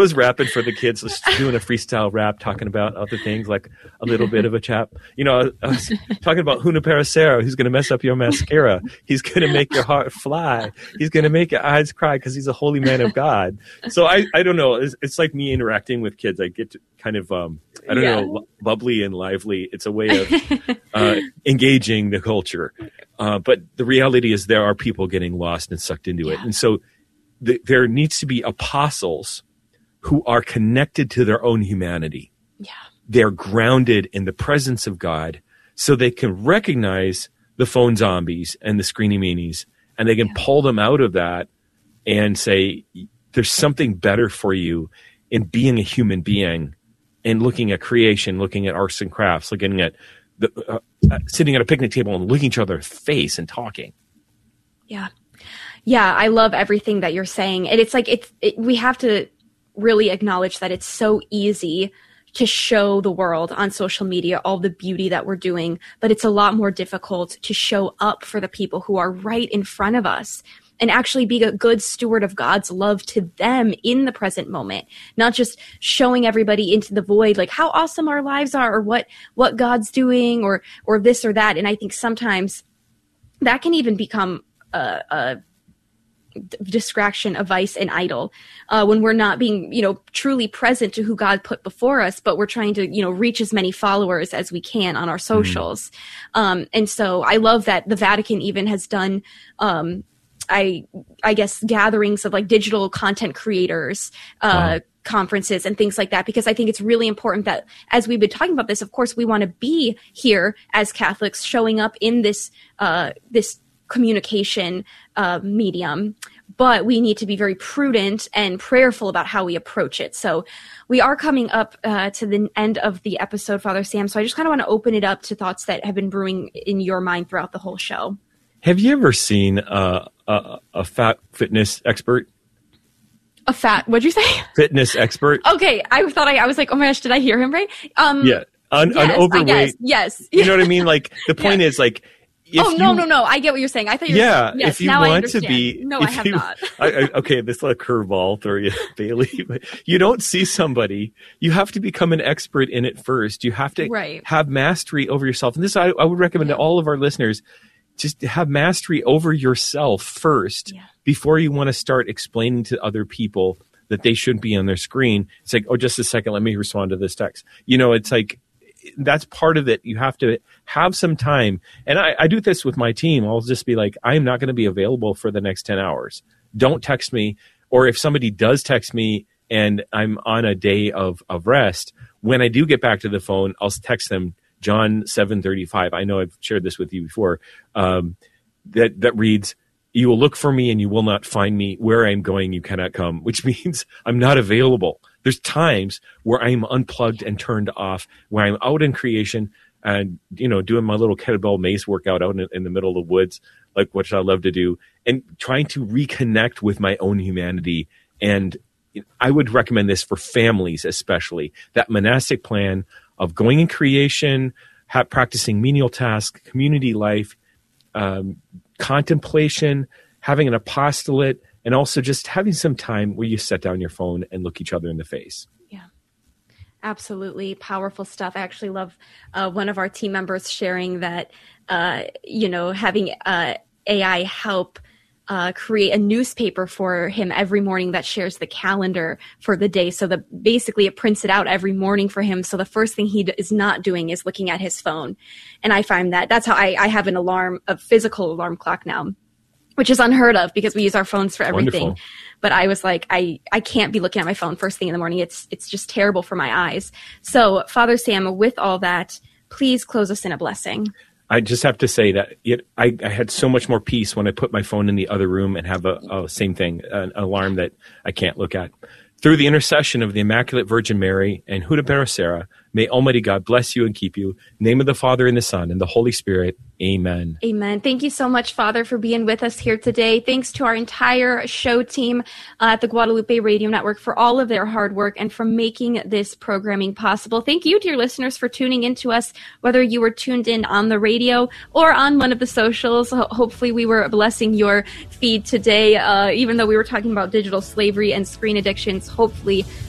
was rapping for the kids, just doing a freestyle rap, talking about other things, like a little bit of a chap. I was talking about Junipero Serra, who's going to mess up your mascara. He's going to make your heart fly. He's going to make your eyes cry because he's a holy man of God. So I don't know. It's like me interacting with kids. I get to kind of, bubbly and lively. It's a way of engaging the culture. But the reality is there are people getting lost and sucked into it. And so there needs to be apostles who are connected to their own humanity. Yeah. They're grounded in the presence of God so they can recognize the phone zombies and the screeny meanies, and they can pull them out of that and say, there's something better for you in being a human being and looking at creation, looking at arts and crafts, looking at sitting at a picnic table and looking each other in the face and talking. Yeah. Yeah, I love everything that you're saying. And it's like, we have to really acknowledge that it's so easy to show the world on social media all the beauty that we're doing, but it's a lot more difficult to show up for the people who are right in front of us and actually be a good steward of God's love to them in the present moment, not just showing everybody into the void, like how awesome our lives are or what God's doing or this or that. And I think sometimes that can even become a distraction, a vice, an idol, when we're not being, truly present to who God put before us, but we're trying to, reach as many followers as we can on our socials. And so I love that the Vatican even has done, I guess, gatherings of like digital content creators, conferences and things like that, because I think it's really important that as we've been talking about this, of course, we want to be here as Catholics showing up in this, this communication medium, but we need to be very prudent and prayerful about how we approach it. So we are coming up to the end of the episode, Father Sam. So I just kind of want to open it up to thoughts that have been brewing in your mind throughout the whole show. Have you ever seen a fat fitness expert? What'd you say? Fitness expert. Okay. I was like, oh my gosh, did I hear him right? Yeah. An overweight. Yes. You know what I mean? Like the point is like, no. I get what you're saying. I thought you were saying, yes, if you now want I understand. to be, no, I have not. Okay, this is a curveball throw you, Bailey. But you don't see somebody. You have to become an expert in it first. You have to have mastery over yourself. And this I would recommend to all of our listeners, just have mastery over yourself first before you want to start explaining to other people that they shouldn't be on their screen. It's like, oh, just a second, let me respond to this text. It's like, that's part of it. You have to have some time. And I do this with my team. I'll just be like, I'm not going to be available for the next 10 hours. Don't text me. Or if somebody does text me and I'm on a day of rest, when I do get back to the phone, I'll text them John 7:35. I know I've shared this with you before. That reads, you will look for me and you will not find me. Where I'm going, you cannot come, which means I'm not available. There's times where I'm unplugged and turned off, where I'm out in creation and, doing my little kettlebell mace workout out in the middle of the woods, like which I love to do, and trying to reconnect with my own humanity. And I would recommend this for families, especially that monastic plan of going in creation, practicing menial tasks, community life, contemplation, having an apostolate, and also just having some time where you set down your phone and look each other in the face. Yeah, absolutely. Powerful stuff. I actually love one of our team members sharing that, having AI help create a newspaper for him every morning that shares the calendar for the day. So that basically it prints it out every morning for him. So the first thing he is not doing is looking at his phone. And I find that's how I have a physical alarm clock now, which is unheard of because we use our phones for everything. Wonderful. But I was like, I can't be looking at my phone first thing in the morning. It's just terrible for my eyes. So Father Sam, with all that, please close us in a blessing. I just have to say that I had so much more peace when I put my phone in the other room and have a same thing, an alarm that I can't look at. Through the intercession of the Immaculate Virgin Mary and Junipero Serra, may Almighty God bless you and keep you. In the name of the Father, and the Son, and the Holy Spirit. Amen. Amen. Thank you so much, Father, for being with us here today. Thanks to our entire show team at the Guadalupe Radio Network for all of their hard work and for making this programming possible. Thank you, dear listeners, for tuning in to us, whether you were tuned in on the radio or on one of the socials. Hopefully we were blessing your feed today, even though we were talking about digital slavery and screen addictions. Hopefully